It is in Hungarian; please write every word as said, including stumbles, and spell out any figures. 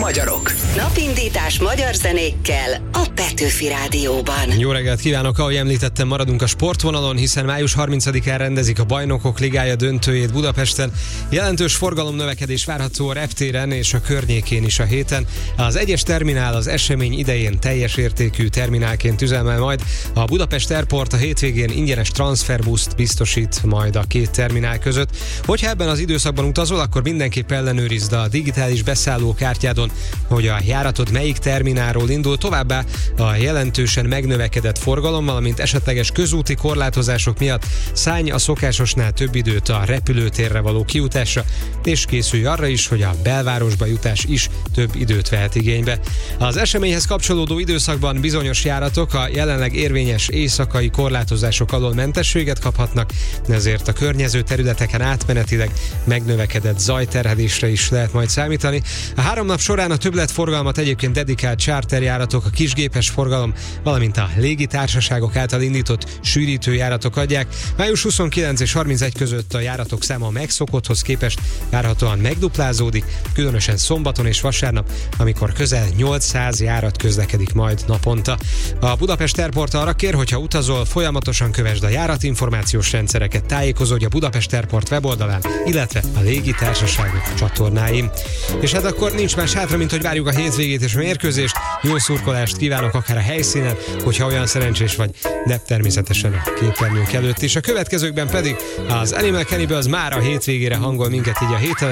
magyarok. Napindítás magyar zenékkel a Petőfi Rádióban. Jó reggelt kívánok! Ahogy említettem, maradunk a sportvonalon, hiszen május harmincadikán rendezik a Bajnokok Ligája döntőjét Budapesten. Jelentős forgalomnövekedés várható a reptéren és a környékén is a héten. Az egyes terminál az esemény idején teljes értékű terminálként üzemel majd. A Budapest Airport a hétvégén ingyenes transferbuszt biztosít majd a két terminál között. Hogyha ebben az időszakban utazol, akkor mindenképp ellenőrizd a digitális beszállókártyádon, hogy a járatod melyik terminálról indul, továbbá a jelentősen megnövekedett forgalom, valamint esetleges közúti korlátozások miatt szállj a szokásosnál több időt a repülőtérre való kijutásra, és készülj arra is, hogy a belvárosba jutás is több időt vehet igénybe. Az eseményhez kapcsolódó időszakban bizonyos járatok a jelenleg érvényes éjszakai korlátozások alól mentességet kaphatnak, ezért a környező területeken átmenetileg megnövekedett zajterhelésre is lehet majd számítani. A három nap során a többletforgalmat egyébként dedikált charterjáratok, a kisgépes forgalom, valamint a légitársaságok által indított sűrítőjáratok adják. május huszonkilenc és harmincegy között a járatok száma a megszokotthoz képest várhatóan megduplázódik, különösen szombaton és vasárnap, amikor közel nyolcszáz járat közlekedik majd naponta. A Budapest Airport arra kér, hogyha utazol, folyamatosan kövesd a járatinformációs rendszereket, tájékozódj a Budapest Airport weboldalán, illetve a légitársaságok csatornáin. És hát akkor nincs más hátra, mint hogy várjuk a hétvégét és a mérkőzést. Jó szurkolást kívánok akár a helyszínen, hogyha olyan szerencsés vagy, de természetesen a képernyőnk előtt is. A következőkben pedig az Animal Cannibals már a hétvégére hangol minket így a héten.